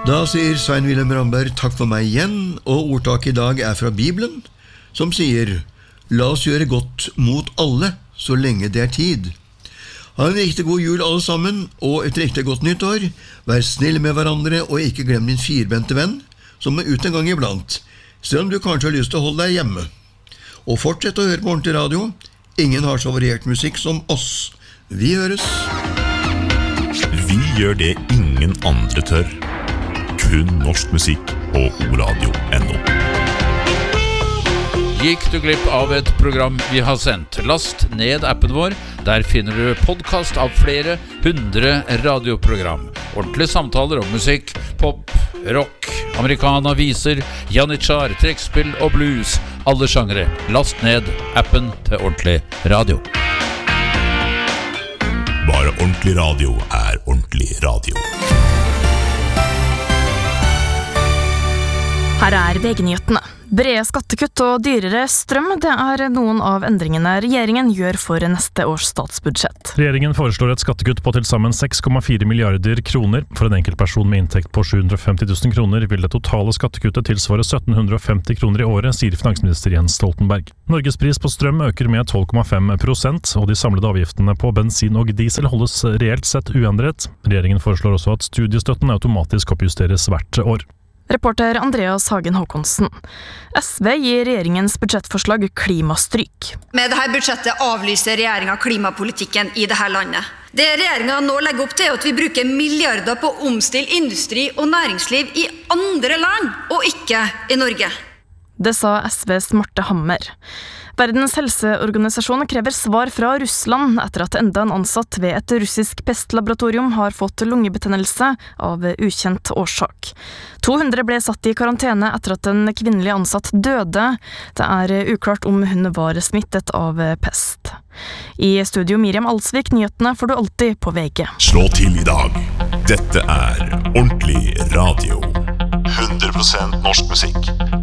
Da sier Svein Wilhelm Ramberg takk for meg igjen, og ordtaket I dag fra Bibelen, som sier «La oss gjøre godt mot alle, så lenge det tid». Ha en riktig god jul alle sammen, og et riktig godt nyttår. Vær snill med hverandre, og ikke glem din firbente venn, som ut en gang iblant, selv om du kanskje har lyst til å holde deg hjemme. Og fortsett å høre på ordentlig radio. Ingen har så variert musikk som oss. Vi høres. Vi gjør det ingen andre tør. Kun norsk musikk på oradio.no. Gikk du glipp av et program vi har sendt? Last ned appen vår. Der finner du podcast av flere 100 radioprogram. Ordentlige samtaler om musikk, pop, rock, americana, viser, janitsjar, trekkspill og blues. Alle sjangere. Last ned appen til Ordentlig Radio. Bare Ordentlig Radio ordentlig radio. Her VG-nyhetene. Brede skattekutt og dyrere strøm, det noen av endringene regjeringen gjør for neste års statsbudsjett. Regjeringen foreslår et skattekutt på til sammen 6,4 milliarder kroner. For en enkeltperson med inntekt på 750 000 kroner vil det totale skattekuttet tilsvare 1750 kroner I året, sier finansminister Jens Stoltenberg. Norges pris på strøm øker med 12,5%, og de samlede avgiftene på bensin og diesel holdes reelt sett uendret. Regjeringen foreslår også at studiestøtten automatisk oppjusteres hvert år. Reporter Andreas Hagen Håkonsen. SV gir regjeringens budsjettforslag klimastryk. Med dette budsjettet avlyser regjeringen klimapolitikken I dette landet. Det regjeringen nå legger opp til at vi bruker milliarder på å omstille industri og næringsliv I andre land, og ikke I Norge. Det sa SVs Marte Hammer. Verdens helseorganisasjon krever svar fra Russland etter at enda en ansatt ved et russisk pestlaboratorium har fått lungebetennelse av ukjent årsak. 200 ble satt I karantene etter at en kvinnelig ansatt døde. Det uklart om hun var smittet av pest. I studio Miriam Alsvik, nyhetene får du alltid på VG. Slå til I dag. Dette Ordentlig Radio. 100% norsk musikk.